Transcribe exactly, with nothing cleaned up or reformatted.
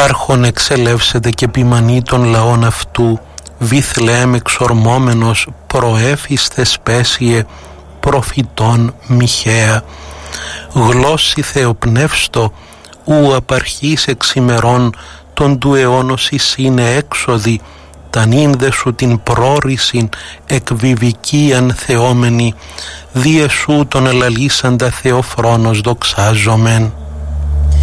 Άρχον εξελεύσεται και ποιμανεί των λαών αυτού, Βήθλεεμ εξορμόμενος προέφιστε σπέσιε, προφητών Μιχαία. Γλώσσι θεοπνεύστο, ου απαρχής εξημερών, τον του αιώνος εισήνε έξοδη, ταν ίνδε σου την πρόρησιν εκβιβικίαν θεόμενη, διε σου τον ελαλήσαντα Θεοφρόνος δοξάζομεν.